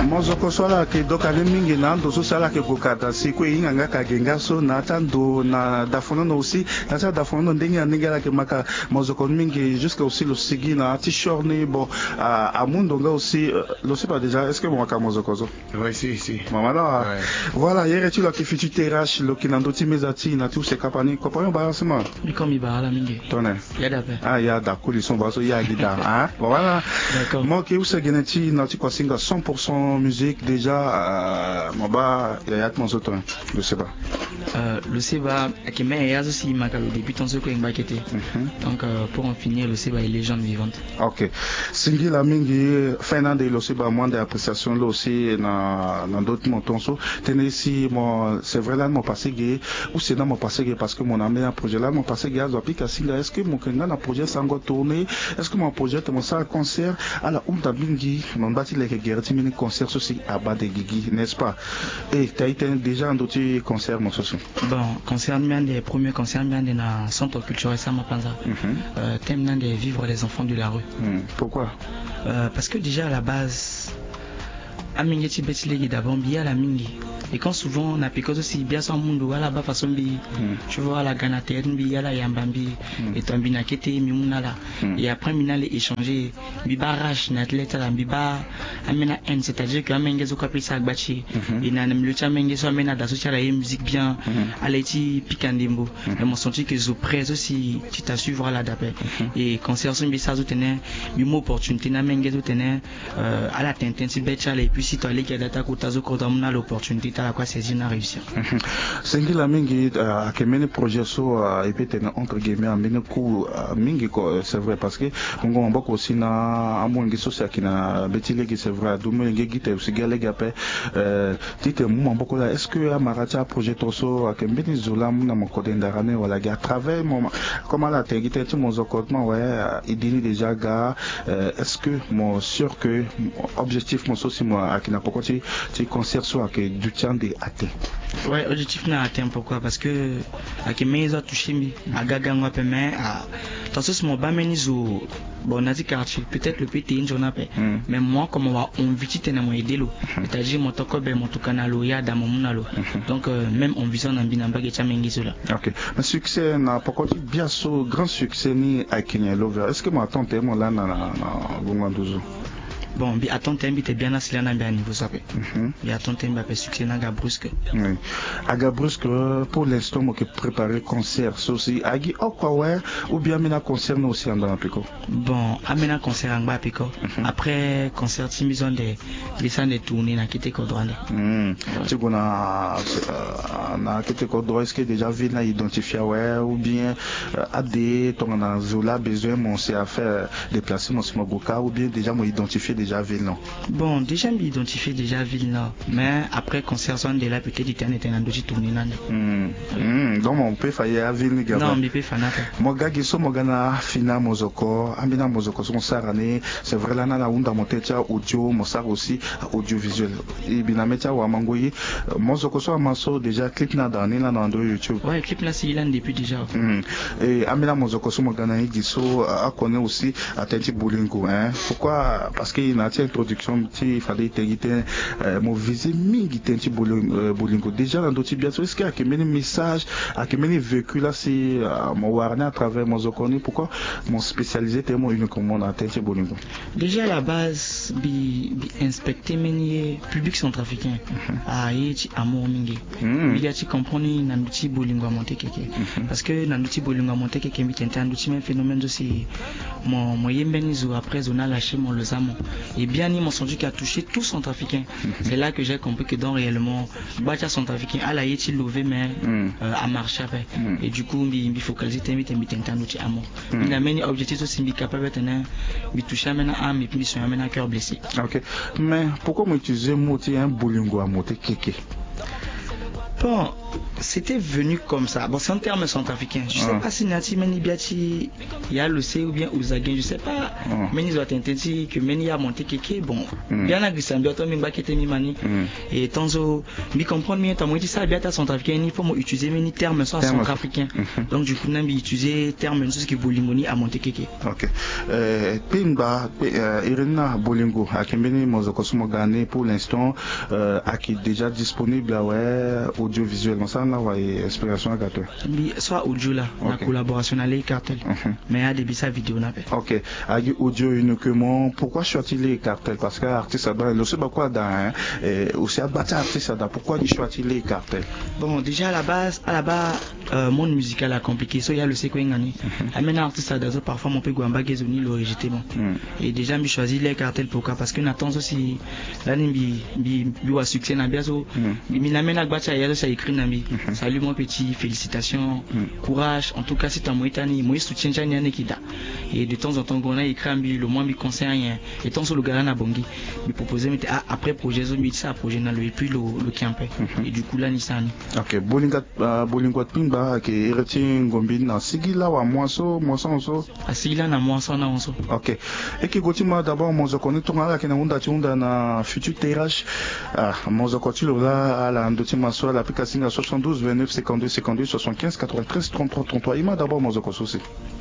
mozoko sola ke dokale mingi na ndo so sala ke kokata siku inganga ka genga so na tando na dafono no aussi na ta dafono ndenge ndenge la ke maka mozoko mingi jusqu'à aussi le sigi na t-shirt ni bon à mundo nga aussi le sais pas déjà est-ce que mon maka mozoko zo oui si maman là voilà hier tu la ke fitu terrache lo ke nando ti mezati na tout c'est kapani kopano ba sema mi komi ba la mingi tonne yada pe yada kuli son ba so ya gida hein voilà d'accord moi ke usa geneti na ti kosinga 100% musique déjà moba ya mon autre je sais pas le Seba qui met ya aussi maka le début ton ce ko ngakete donc pour en finir le Seba est légende vivante. OK singi la mingi Fernando le Seba moins d'appréciation là aussi dans d'autres montons so Tennessee moi c'est vrai là mon passé gay ou c'est dans mon passé gay parce que mon ami un projet là mon passé gay zo applique singa est-ce que mon kenga na projet sango tourner est-ce que mon projet mon ça concert alors on mingi mon bâti les guerre mini concert aussi à bas de Guigui n'est-ce pas et tu as été déjà en d'autres concerts mon socio bon concert bien des premiers concerts bien dans centre culturel Sama Panza thème nan de vivre les enfants de la rue pourquoi parce que déjà à la base amingi ti beti legi d'abord bien la mingi et quand souvent on a piqué aussi bien son monde voilà ba façon bi tu vois la ganatere bi yala yambambi et tombi na kete mi munala et après minal échanger bi barrage na athlète la bi ba amena n c'est-à-dire que amenge zo kapisa gbachi et na le chamenge so amena da so la musique bien aleti pikandembo et mon senti que zo près aussi tu t'as suivre la d'après et concert son bi ça zo tenir bi mo opportunité na menge zo tenir à la tintin si betcha et puis si tu as les gars d'attaque ou tu as l'opportunité à quoi saisir à réussir. C'est que la mingi a kemen projet so et peut être entre guillemets amene ku mingi ko c'est vrai parce que on beaucoup aussi na amongi so ça qui na betilegi c'est vrai do mingi gite aussi gale gape tite mu beaucoup là est-ce que amaracha projet so a kemen zola mu na mokode ndarane wala à travers mon comment la tegite tu mon zokotement ouais idini déjà gars est-ce que mon sûr que objectif mon souci moi à qui n'a pas continué tu concert soit que du temps de atteint ouais objectif n'a atteint pourquoi parce que à qui mais a touché mi à gaga moi pe mais à dans ce moment ba menizo bon on a dit quartier peut-être le PT une journée mais moi comme on visite na mo idelo c'est-à-dire mon toko be mon kanalo ya da mon munalo donc même on visionne en binamba ke chamengi cela. OK mais succès n'a pas continué bien so grand succès ni à Kenya Lover est-ce que moi attends tellement là na Bongandozo bon bi attends tembi te bien asila na bien niveau ça bi attends tembi a succès na ga brusque oui aga brusque pour l'instant moi que préparer concert aussi agi okwa ouais ou bien mena concert no aussi en dans pico bon amena concert en ba pico après concert si maison de ça de tourner na kite ko droit tu connais na kite ko droit est-ce que déjà vu na identifier ouais ou bien ad ton na zola besoin mon c'est à faire déplacer mon smogoka ou bien déjà moi identifier déjà ville non bon déjà m'identifier déjà ville non mais après concert son de là peut-être était en doji tourner nan donc on peut faire ville ni gaba non mais peut faire nata mo gagi so mo gana fina mozoko amina mozoko son sarane c'est vrai là na unda motecha audio mo sar aussi audiovisuel et binamecha wa mangoyi mozoko so amaso déjà clip na dans ni na ndo YouTube ouais clip là c'est là depuis déjà et amina mozoko so mo gana giso a connaît aussi atenti bolingo hein pourquoi parce que na introduction il fallait t'éviter mon visé mingi tenti bolingo déjà dans d'autres bien est-ce qu'il y a que mes messages à que mes véhicules là c'est mon warner à travers mon zokoni pourquoi mon spécialisé tellement uniquement dans tenti bolingo déjà à la base bi inspecter meni public centrafricain a yeti amour mingi il y a tu comprendre na ndouti bolingo a monter keke parce que na ndouti bolingo a monter keke mi tenti ndouti même phénomène aussi mon yembenizo après zona lâché mon lezamo et bien ni mon senti qui a touché tout centrafricain c'est là que j'ai compris que dans réellement bacha centrafricain à la yeti levé mais à marcher après et du coup il focaliser tembi tentando ti amour il a mené objectif aussi bi capable tenir bi toucher maintenant âme et puis son maintenant cœur blessé. OK mais pourquoi utiliser mot un bolingo à monter keke bon c'était venu comme ça. Bon, c'est un terme centrafricain. Je sais pas si Nati Meni Biati, il y a le C ou bien Ouzaguen, je sais pas. Meni doit t'interdire que Meni a monté Kéké. Bon, bien la glissade, bien toi, Mimba qui était Mimani. Et Tanzo, mi comprendre, mi t'as dit ça, bien ta centrafricain, il faut utiliser Meni terme centrafricain. Donc, du coup, on a utilisé terme ce qui Bolimoni a monté Kéké. Ok. Pimba, Irina Bolingo, à Kembeni Mozokosmo Gane, pour l'instant, qui est déjà disponible audiovisuellement. Ça, on a une inspiration à gâteau. Soit audio là, la collaboration avec Cartel. Mais il y a des bissa vidéo n'a pas. Ok. Avec audio uniquement, pourquoi choisir les cartels? Parce que l'artiste a le sait pas quoi dans aussi à battre artiste a pourquoi il choisit les cartels? Bon, déjà à la base, monde musical a compliqué. So il y a le séquengani. Amène artiste à dazo parfois mon peu guamba gezoni le rejeté bon. Et déjà j'ai choisi les cartels pourquoi? Parce que n'attend aussi là bi wa succès na bien so. Mi n'amène à battre ya ça écrit nami. Salut mon petit, félicitations, courage. En tout cas si tu as moitani, moi soutien chania nekida. Et de temps en temps on a écrit le moins mi conseil et tant sur le gars na bongi. Mi proposer mais après projet zo mi ça projet na le puis le campé. Et du coup là ni ça. Ok, bolingo pimba ke ireti ngombi na sigila wa moisson so. Asigila na moisson na onso. Ok. Et qui gotima d'abord mozo koni tonga ke na unda na futur tirage. Mozo kotilo là à la ndotima so la application 72 29 52 52 75 93 33 33 ima d'abord mozo kososi.